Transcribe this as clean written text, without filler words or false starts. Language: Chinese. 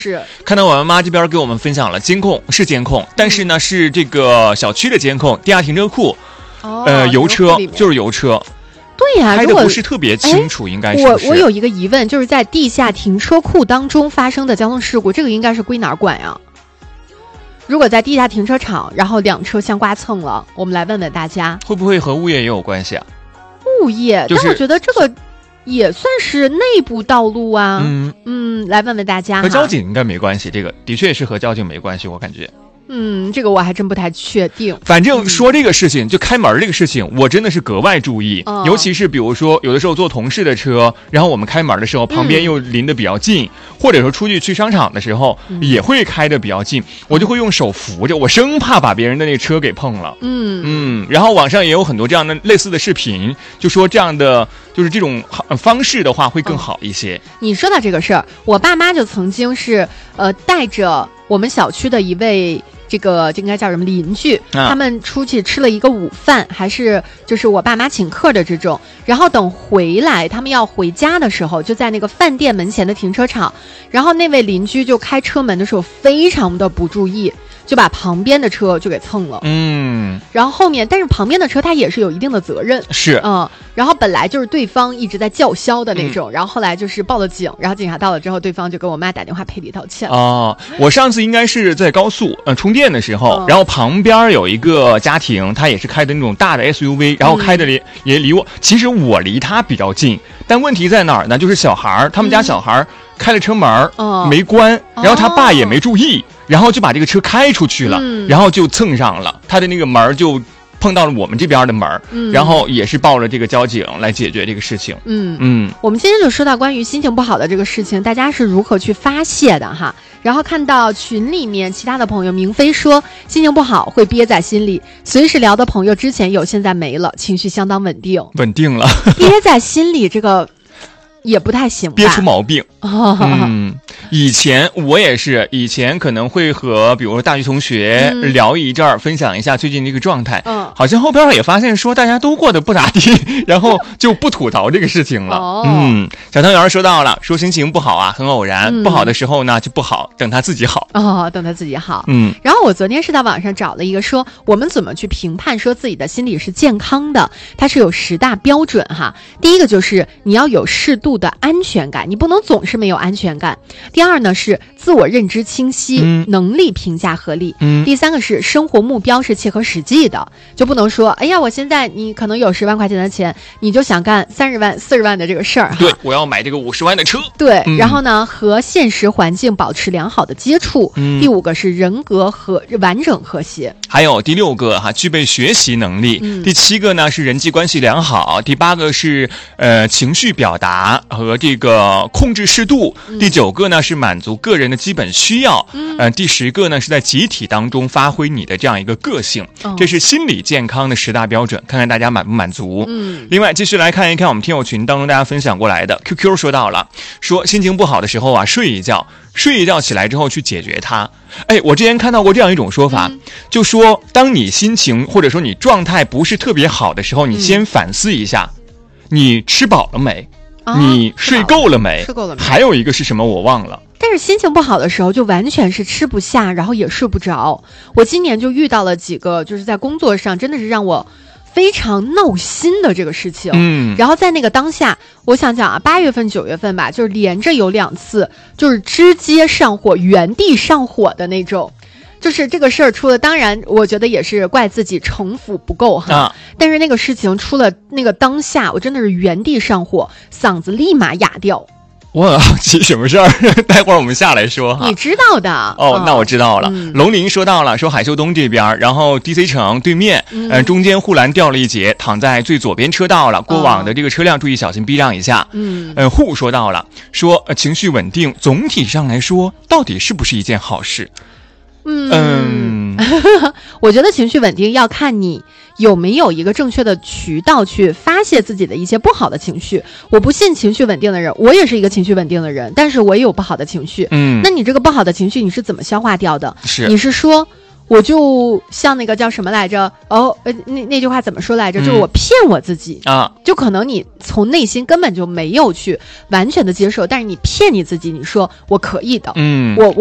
是看到我妈妈这边给我们分享了监控，是监控，但是呢是这个小区的监控，地下停车库，油车就是油车。 对呀， 拍的不是特别清楚，应该是。 我有一个疑问，就是在地下停车库当中发生的交通事故，这个应该是归哪儿管呀？如果在地下停车场，然后两车相刮蹭了，我们来问问大家， 会不会和物业也有关系啊？ 物业，但我觉得这个也算是内部道路啊。来问问大家， 和交警应该没关系，这个的确是和交警没关系，我感觉。 这个我还真不太确定。 反正说这个事情，就开门这个事情，我真的是格外注意。尤其是比如说，有的时候坐同事的车，然后我们开门的时候，旁边又临得比较近，或者说出去商场的时候，也会开得比较近，我就会用手扶着，我生怕把别人的那车给碰了。然后网上也有很多这样的类似的视频，就说这样的就是这种方式的话会更好一些。 你说到这个事儿，我爸妈就曾经是带着我们小区的一位这应该叫什么邻居，他们出去吃了一个午饭，还是就是我爸妈请客的这种，然后等回来他们要回家的时候，就在那个饭店门前的停车场，然后那位邻居就开车门的时候非常的不注意，就把旁边的车就给蹭了。然后后面但是旁边的车他也是有一定的责任， 是然后本来就是对方一直在叫嚣的那种，然后后来就是报了警，然后警察到了之后，对方就跟我妈打电话赔礼道歉。 我上次应该是在高速充电的时候，然后旁边有一个家庭，他也是开的那种大的 SUV， 然后开的也离我，其实我离他比较近，但问题在哪儿呢？就是小孩，他们家小孩开了车门没关，然后他爸也没注意，然后就把这个车开出去了，然后就蹭上了，他的那个门就碰到了我们这边的门，然后也是报了这个交警来解决这个事情。 我们今天就说到关于心情不好的这个事情，大家是如何去发泄的哈？然后看到群里面其他的朋友，明飞说心情不好会憋在心里，随时聊的朋友之前有现在没了，情绪相当稳定了。憋在心里这个也不太行吧， 憋出毛病。以前我也是，以前可能会和比如说大学同学聊一阵儿，分享一下最近这个状态。好像后边也发现说大家都过得不咋地，然后就不吐槽这个事情了。小汤圆说到了，说心情不好啊，很偶然，不好的时候呢就不好，等他自己好。 等他自己好。然后我昨天是在网上找了一个说我们怎么去评判说自己的心理是健康的，它是有10大标准哈。第一个就是你要有适度的安全感，你不能总是没有安全感。第二呢是自我认知清晰，能力评价合理。第三个是生活目标是切合实际的，就不能说哎呀我现在你可能有10万块钱的钱，你就想干30万40万的这个事儿。 对，我要买这个50万的车。 对，然后呢和现实环境保持良好的接触。第5个是人格和完整和谐。 还有第6个具备学习能力。第7个呢是人际关系良好。第8个是情绪表达和这个控制适度。第9个呢是满足个人的基本需要。第10个呢是在集体当中发挥你的这样一个个性。这是心理健康的10大标准，看看大家满不满足。另外继续来看一看我们听友群当中大家分享过来的。 QQ 说到了，说心情不好的时候睡一觉起来之后去解决它。我之前看到过这样一种说法，就说当你心情或者说你状态不是特别好的时候，你先反思一下，你吃饱了没？你睡够了没？还有一个是什么我忘了。 但是心情不好的时候就完全是吃不下，然后也睡不着。我今年就遇到了几个就是在工作上真的是让我非常闹心的这个事情。然后在那个当下我想想8月份9月份吧，就是连着有2次就是直接上火，原地上火的那种。就是这个事儿出了，当然我觉得也是怪自己城府不够哈。但是那个事情出了那个当下，我真的是原地上火，嗓子立马哑掉。 我很好奇什么事儿，待会儿我们下来说哈。 你知道的那我知道了。龙鳞说到了，说海秀东这边，然后 DC 城对面，中间护栏掉了一截，躺在最左边车道了，过往的这个车辆注意小心避让一下。户说到了，说情绪稳定，总体上来说，到底是不是一件好事？ 我觉得情绪稳定要看你有没有一个正确的渠道去发泄自己的一些不好的情绪。我不信情绪稳定的人，我也是一个情绪稳定的人，但是我也有不好的情绪。那你这个不好的情绪你是怎么消化掉的？你是说我就像那个叫什么来着？那句话怎么说来着？就是我骗我自己啊， 就可能你从内心根本就没有去完全的接受，但是你骗你自己，你说我可以的，我